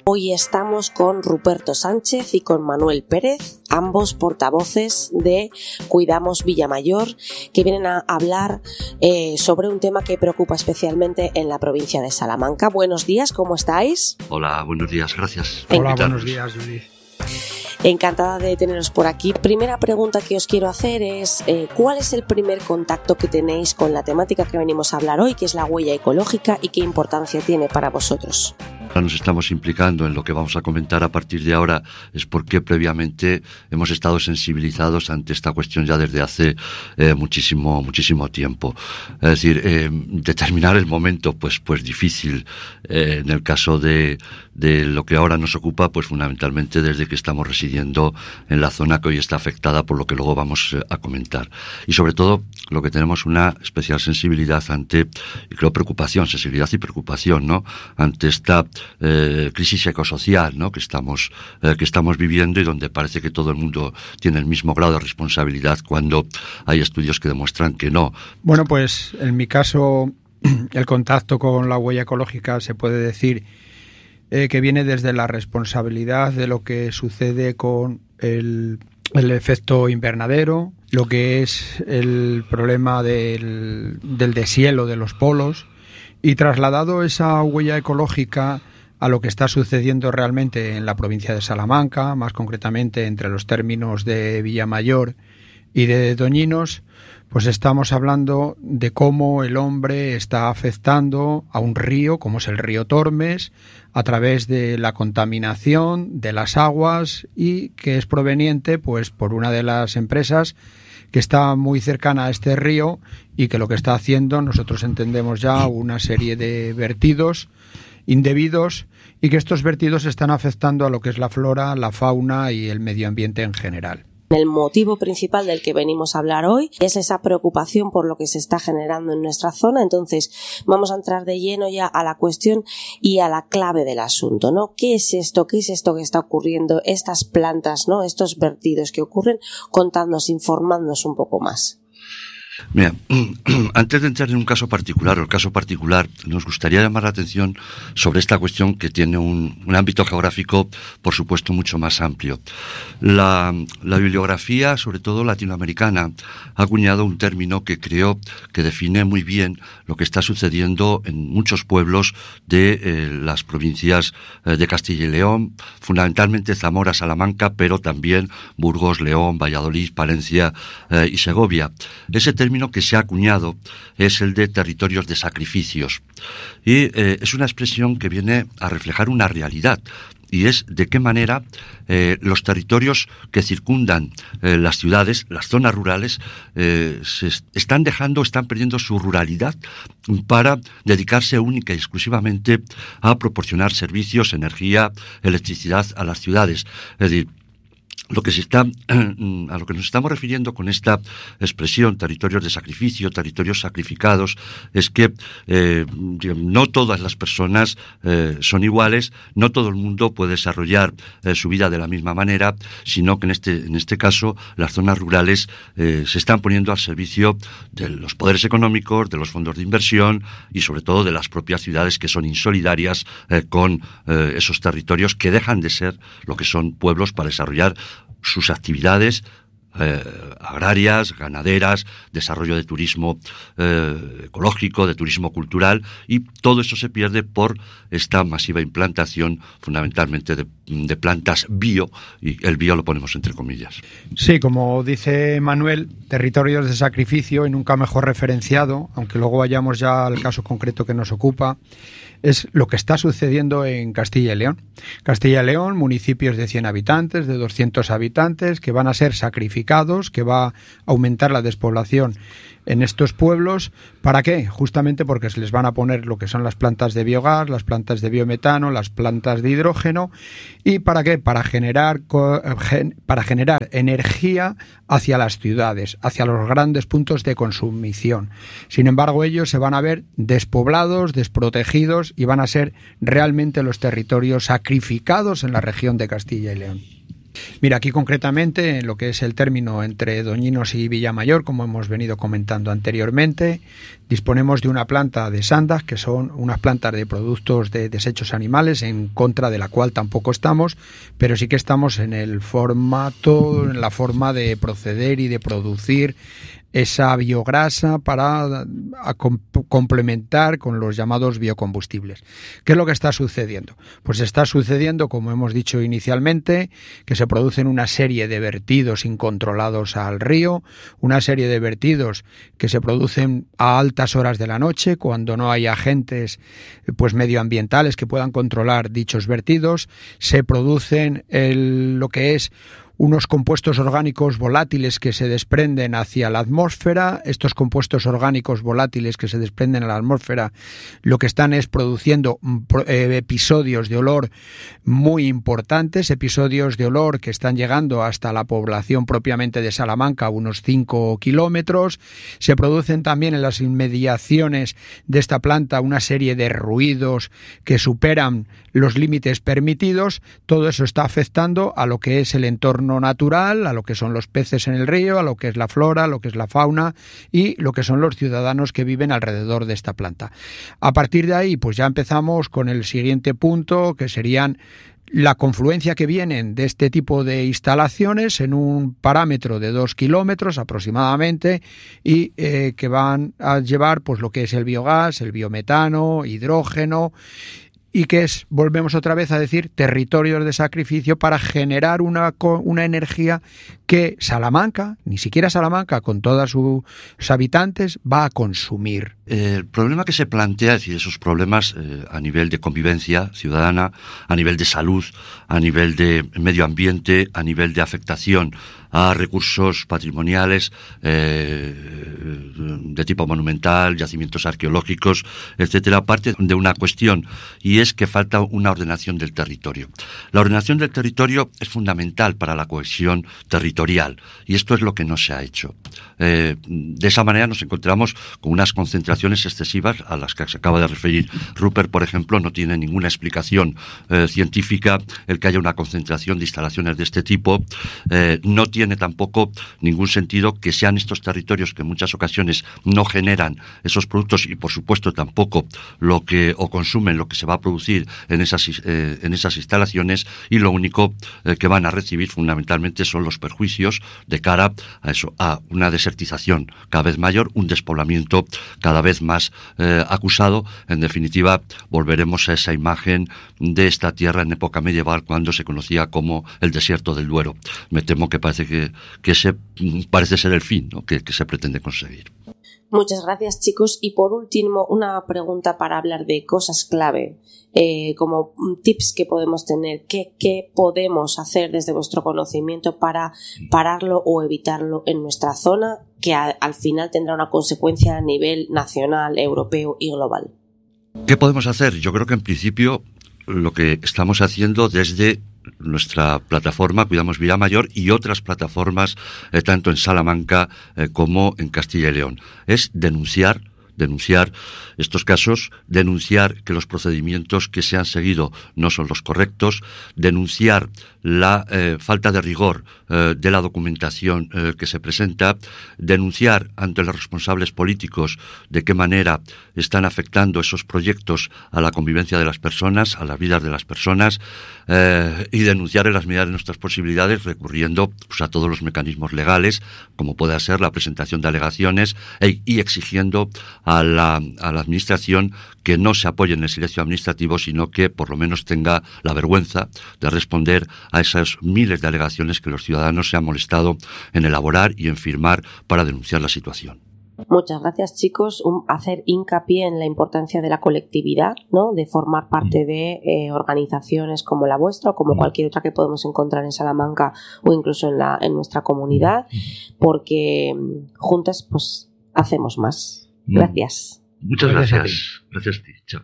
Hoy estamos con Ruperto Sánchez y con Manuel Pérez, ambos portavoces de Cuidamos Villamayor, que vienen a hablar sobre un tema que preocupa especialmente en la provincia de Salamanca. Buenos días, ¿cómo estáis? Hola, buenos días, gracias. Hola, buenos días, Judith. Encantada de teneros por aquí. Primera pregunta que os quiero hacer es ¿cuál es el primer contacto que tenéis con la temática que venimos a hablar hoy, que es la huella ecológica, y qué importancia tiene para vosotros? Nos estamos implicando en lo que vamos a comentar a partir de ahora es porque previamente hemos estado sensibilizados ante esta cuestión ya desde hace muchísimo tiempo. Es decir, determinar el momento pues difícil. En el caso de lo que ahora nos ocupa, pues fundamentalmente desde que estamos residiendo en la zona que hoy está afectada por lo que luego vamos a comentar. Y sobre todo lo que tenemos una especial sensibilidad ante, y creo sensibilidad y preocupación, ¿no? Ante esta crisis ecosocial, ¿no? que estamos viviendo, y donde parece que todo el mundo tiene el mismo grado de responsabilidad cuando hay estudios que demuestran que no. Bueno, pues en mi caso el contacto con la huella ecológica se puede decir que viene desde la responsabilidad de lo que sucede con el efecto invernadero, lo que es el problema del deshielo de los polos, y trasladado esa huella ecológica a lo que está sucediendo realmente en la provincia de Salamanca, más concretamente entre los términos de Villamayor y de Doñinos, pues estamos hablando de cómo el hombre está afectando a un río, como es el río Tormes, a través de la contaminación de las aguas, y que es proveniente pues por una de las empresas que está muy cercana a este río, y que lo que está haciendo, nosotros entendemos ya, una serie de vertidos indebidos, y que estos vertidos están afectando a lo que es la flora, la fauna y el medio ambiente en general. El motivo principal del que venimos a hablar hoy es esa preocupación por lo que se está generando en nuestra zona. Entonces vamos a entrar de lleno ya a la cuestión y a la clave del asunto, ¿no? ¿Qué es esto? ¿Qué es esto que está ocurriendo? Estas plantas, ¿no? Estos vertidos que ocurren, contadnos, informándonos un poco más. Mira, antes de entrar en un caso particular, nos gustaría llamar la atención sobre esta cuestión que tiene un ámbito geográfico, por supuesto, mucho más amplio. La bibliografía, sobre todo latinoamericana, ha acuñado un término que creo que define muy bien lo que está sucediendo en muchos pueblos de las provincias de Castilla y León, fundamentalmente Zamora, Salamanca, pero también Burgos, León, Valladolid, Palencia y Segovia. Ese término que se ha acuñado es el de territorios de sacrificios, y es una expresión que viene a reflejar una realidad, y es de qué manera los territorios que circundan las ciudades, las zonas rurales, están perdiendo su ruralidad para dedicarse única y exclusivamente a proporcionar servicios, energía, electricidad a las ciudades. Es decir, a lo que nos estamos refiriendo con esta expresión, territorios de sacrificio, territorios sacrificados, es que no todas las personas son iguales, no todo el mundo puede desarrollar su vida de la misma manera, sino que en este caso las zonas rurales se están poniendo al servicio de los poderes económicos, de los fondos de inversión y sobre todo de las propias ciudades, que son insolidarias con esos territorios que dejan de ser lo que son pueblos para desarrollar sus actividades agrarias, ganaderas, desarrollo de turismo ecológico, de turismo cultural, y todo eso se pierde por esta masiva implantación fundamentalmente de plantas bio, y el bio lo ponemos entre comillas. Sí, como dice Manuel, territorios de sacrificio, y nunca mejor referenciado, aunque luego vayamos ya al caso concreto que nos ocupa, es lo que está sucediendo en Castilla y León. Castilla y León, municipios de 100 habitantes, de 200 habitantes, que van a ser sacrificados, que va a aumentar la despoblación en estos pueblos. ¿Para qué? Justamente porque se les van a poner lo que son las plantas de biogás, las plantas de biometano, las plantas de hidrógeno. ¿Y para qué? Para generar energía hacia las ciudades, hacia los grandes puntos de consumición. Sin embargo, ellos se van a ver despoblados, desprotegidos, y van a ser realmente los territorios sacrificados en la región de Castilla y León. Mira, aquí concretamente, en lo que es el término entre Doñinos y Villamayor, como hemos venido comentando anteriormente, disponemos de una planta de sandas, que son unas plantas de productos de desechos animales, en contra de la cual tampoco estamos, pero sí que estamos en el formato, en la forma de proceder y de producir esa biograsa para complementar con los llamados biocombustibles. ¿Qué es lo que está sucediendo? Pues está sucediendo, como hemos dicho inicialmente, que se producen una serie de vertidos incontrolados al río, una serie de vertidos que se producen a altas horas de la noche, cuando no hay agentes pues medioambientales que puedan controlar dichos vertidos. Se producen lo que es unos compuestos orgánicos volátiles que se desprenden hacia la atmósfera. Estos compuestos orgánicos volátiles que se desprenden a la atmósfera lo que están es produciendo episodios de olor muy importantes, episodios de olor que están llegando hasta la población propiamente de Salamanca, unos 5 kilómetros. Se producen también en las inmediaciones de esta planta una serie de ruidos que superan los límites permitidos. Todo eso está afectando a lo que es el entorno natural, a lo que son los peces en el río, a lo que es la flora, a lo que es la fauna y lo que son los ciudadanos que viven alrededor de esta planta. A partir de ahí, pues ya empezamos con el siguiente punto, que serían la confluencia que vienen de este tipo de instalaciones en un parámetro de 2 kilómetros aproximadamente y que van a llevar pues lo que es el biogás, el biometano, hidrógeno, y que es, volvemos otra vez a decir, territorios de sacrificio para generar una energía que Salamanca, ni siquiera Salamanca con todos sus habitantes, va a consumir. El problema que se plantea, es decir, esos problemas a nivel de convivencia ciudadana, a nivel de salud, a nivel de medio ambiente, a nivel de afectación a recursos patrimoniales de tipo monumental, yacimientos arqueológicos, etcétera, parte de una cuestión, y es que falta una ordenación del territorio. La ordenación del territorio es fundamental para la cohesión territorial, y esto es lo que no se ha hecho. De esa manera nos encontramos con unas concentraciones excesivas a las que se acaba de referir Rupert, por ejemplo. No tiene ninguna explicación científica el que haya una concentración de instalaciones de este tipo. No tiene tampoco ningún sentido que sean estos territorios que en muchas ocasiones no generan esos productos y por supuesto tampoco consumen lo que se va a producir en esas instalaciones, y lo único que van a recibir fundamentalmente son los perjuicios de cara a una desertización cada vez mayor, un despoblamiento cada vez más acusado. En definitiva, volveremos a esa imagen de esta tierra en época medieval cuando se conocía como el desierto del Duero. Me temo que parece ese parece ser el fin, ¿no?, que se pretende conseguir. Muchas gracias, chicos. Y por último, una pregunta para hablar de cosas clave, como tips que podemos tener. ¿Qué podemos hacer desde vuestro conocimiento para pararlo o evitarlo en nuestra zona, que al final tendrá una consecuencia a nivel nacional, europeo y global? ¿Qué podemos hacer? Yo creo que en principio lo que estamos haciendo desde nuestra plataforma Cuidamos Villamayor y otras plataformas, tanto en Salamanca como en Castilla y León, es denunciar estos casos, denunciar que los procedimientos que se han seguido no son los correctos, denunciar la falta de rigor de la documentación que se presenta, denunciar ante los responsables políticos de qué manera están afectando esos proyectos a la convivencia de las personas, a las vidas de las personas, y denunciar en las medidas de nuestras posibilidades recurriendo pues, a todos los mecanismos legales, como pueda ser la presentación de alegaciones y exigiendo a la administración que no se apoye en el silencio administrativo, sino que por lo menos tenga la vergüenza de responder a esas miles de alegaciones que los ciudadanos se han molestado en elaborar y en firmar para denunciar la situación. Muchas gracias, chicos. Hacer hincapié en la importancia de la colectividad, ¿no?, de formar parte de organizaciones como la vuestra o como cualquier otra que podemos encontrar en Salamanca o incluso en nuestra comunidad, porque juntas pues hacemos más. Gracias. Muchas gracias. Gracias a ti. Chao.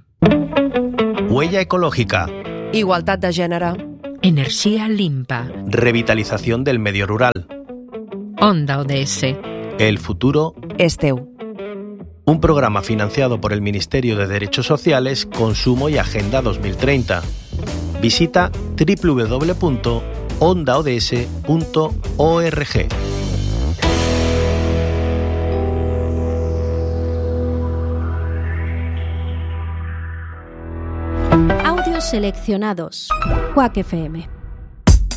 Huella ecológica. Igualtat de gènere. Energía limpa. Revitalización del medio rural. Onda ODS. El futuro És teu. Un programa financiado por el Ministerio de Derechos Sociales, Consumo y Agenda 2030. Visita www.ods.es. ondaods.org. Audios seleccionados. Quack FM.